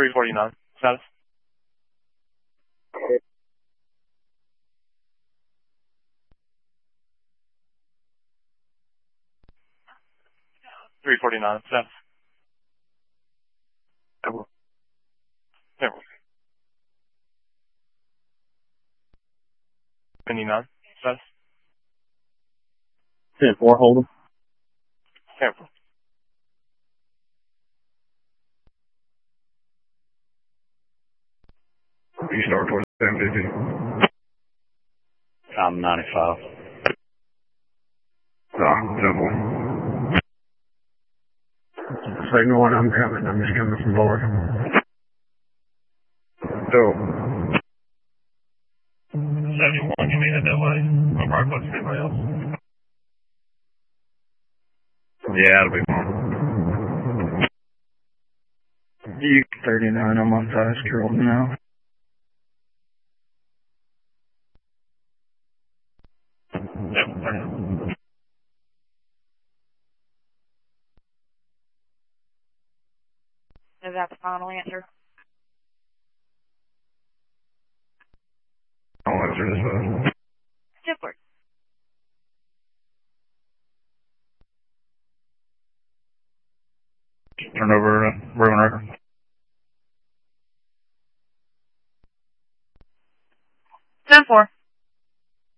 349. Status? 349. Status? Tampa. 59. Status? 10-4, hold them. Tampa. You start towards 1050. I'm 95. Double. Signal one, I'm coming. I'm just coming from forward. Dope. 71, you mean in LA? I'm right with anybody else. Yeah, it'll be fun. U39, I'm on size curl now. Is that the final answer? I'll answer this one. Super. Turn over, Roman record.